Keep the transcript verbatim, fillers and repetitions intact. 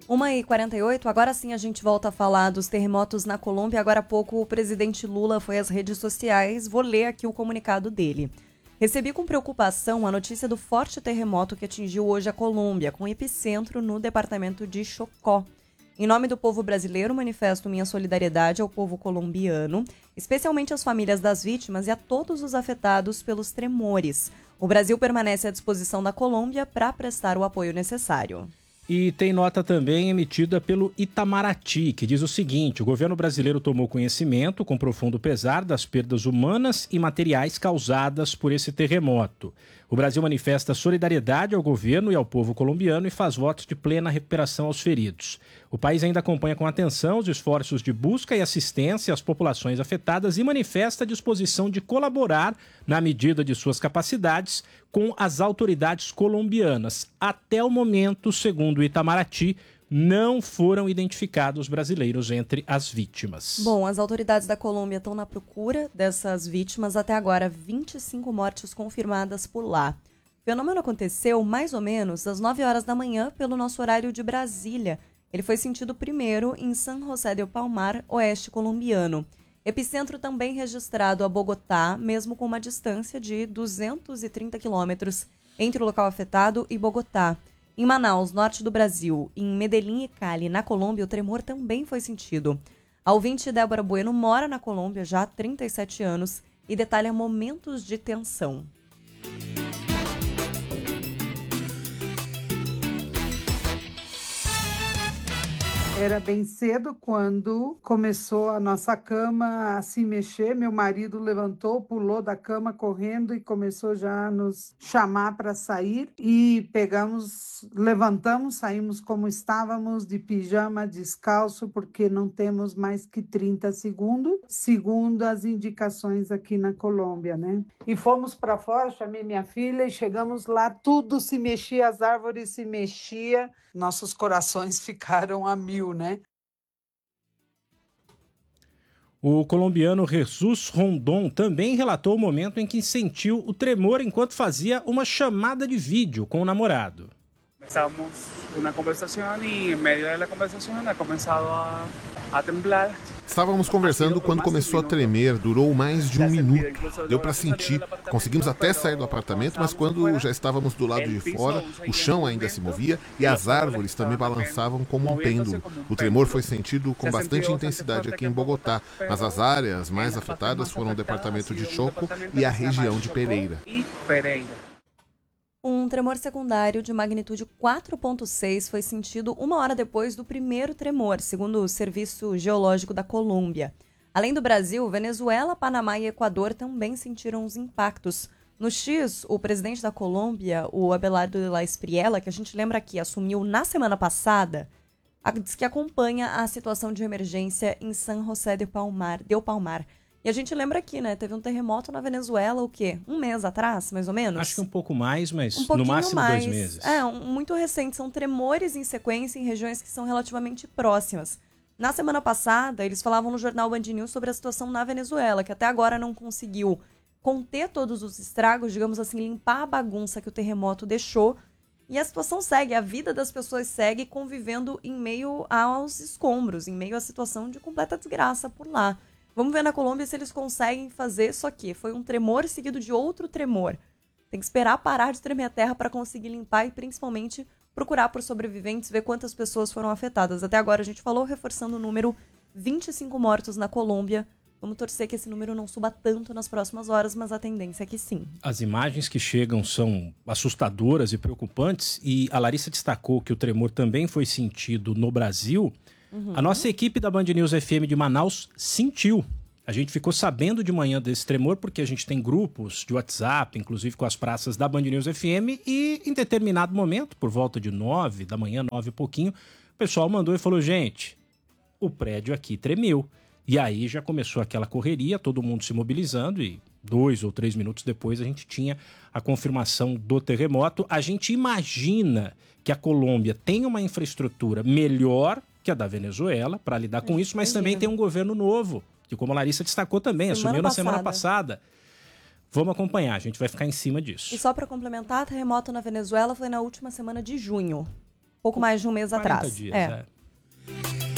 uma e quarenta e oito, agora sim a gente volta a falar dos terremotos na Colômbia. Agora há pouco o presidente Lula foi às redes sociais, vou ler aqui o comunicado dele. Recebi com preocupação a notícia do forte terremoto que atingiu hoje a Colômbia, com epicentro no departamento de Chocó. Em nome do povo brasileiro, manifesto minha solidariedade ao povo colombiano, especialmente às famílias das vítimas e a todos os afetados pelos tremores. O Brasil permanece à disposição da Colômbia para prestar o apoio necessário. E tem nota também emitida pelo Itamaraty, que diz o seguinte: o governo brasileiro tomou conhecimento, com profundo pesar, das perdas humanas e materiais causadas por esse terremoto. O Brasil manifesta solidariedade ao governo e ao povo colombiano e faz votos de plena recuperação aos feridos. O país ainda acompanha com atenção os esforços de busca e assistência às populações afetadas e manifesta a disposição de colaborar, na medida de suas capacidades, com as autoridades colombianas. Até o momento, segundo o Itamaraty, não foram identificados brasileiros entre as vítimas. Bom, as autoridades da Colômbia estão na procura dessas vítimas. Até agora, vinte e cinco mortes confirmadas por lá. O fenômeno aconteceu mais ou menos às nove horas da manhã pelo nosso horário de Brasília. Ele foi sentido primeiro em San José del Palmar, oeste colombiano. Epicentro também registrado a Bogotá, mesmo com uma distância de duzentos e trinta quilômetros entre o local afetado e Bogotá. Em Manaus, norte do Brasil, e em Medellín e Cali, na Colômbia, o tremor também foi sentido. A ouvinte Débora Bueno mora na Colômbia já há trinta e sete anos e detalha momentos de tensão. Era bem cedo quando começou a nossa cama a se mexer. Meu marido levantou, pulou da cama correndo e começou já a nos chamar para sair. E pegamos, levantamos, saímos como estávamos, de pijama, descalço, porque não temos mais que trinta segundos, segundo as indicações aqui na Colômbia, né? E fomos para fora, chamei minha filha e chegamos lá, tudo se mexia, as árvores se mexiam. Nossos corações ficaram a mil, né? O colombiano Jesus Rondon também relatou o momento em que sentiu o tremor enquanto fazia uma chamada de vídeo com o namorado. Estávamos uma conversação e, em meio da conversação, ha começado a, a temblar. Estávamos conversando quando começou a tremer, durou mais de um minuto. Deu para sentir. Conseguimos até sair do apartamento, mas quando já estávamos do lado de fora, o chão ainda se movia e as árvores também balançavam como um pêndulo. O tremor foi sentido com bastante intensidade aqui em Bogotá, mas as áreas mais afetadas foram o departamento de Chocó e a região de Pereira. Um tremor secundário de magnitude quatro ponto seis foi sentido uma hora depois do primeiro tremor, segundo o Serviço Geológico da Colômbia. Além do Brasil, Venezuela, Panamá e Equador também sentiram os impactos. No X, o presidente da Colômbia, o Abelardo de la Espriella, que a gente lembra aqui, assumiu na semana passada, diz que acompanha a situação de emergência em San José del Palmar, del Palmar. E a gente lembra aqui, né? Teve um terremoto na Venezuela, o quê? Um mês atrás, mais ou menos? Acho que um pouco mais, mas um no máximo mais. dois meses. É, um, muito recente. São tremores em sequência em regiões que são relativamente próximas. Na semana passada, eles falavam no jornal Band News sobre a situação na Venezuela, que até agora não conseguiu conter todos os estragos, digamos assim, limpar a bagunça que o terremoto deixou. E a situação segue, a vida das pessoas segue convivendo em meio aos escombros, em meio à situação de completa desgraça por lá. Vamos ver na Colômbia se eles conseguem fazer isso aqui. Foi um tremor seguido de outro tremor. Tem que esperar parar de tremer a terra para conseguir limpar e, principalmente, procurar por sobreviventes, ver quantas pessoas foram afetadas. Até agora a gente falou, reforçando o número, vinte e cinco mortos na Colômbia. Vamos torcer que esse número não suba tanto nas próximas horas, mas a tendência é que sim. As imagens que chegam são assustadoras e preocupantes, e a Larissa destacou que o tremor também foi sentido no Brasil. Uhum. A nossa equipe da Band News F M de Manaus sentiu. A gente ficou sabendo de manhã desse tremor porque a gente tem grupos de WhatsApp, inclusive com as praças da Band News F M, e em determinado momento, por volta de nove da manhã, nove e pouquinho, o pessoal mandou e falou: gente, o prédio aqui tremeu. E aí já começou aquela correria, todo mundo se mobilizando, e dois ou três minutos depois a gente tinha a confirmação do terremoto. A gente imagina que a Colômbia tem uma infraestrutura melhor que a da Venezuela para lidar com isso, mas também tem um governo novo, que, como a Larissa destacou também, semana assumiu na passada. semana passada. Vamos acompanhar, a gente vai ficar em cima disso. E só para complementar, terremoto na Venezuela foi na última semana de junho. pouco mais de um mês quarenta atrás. dias, é. é.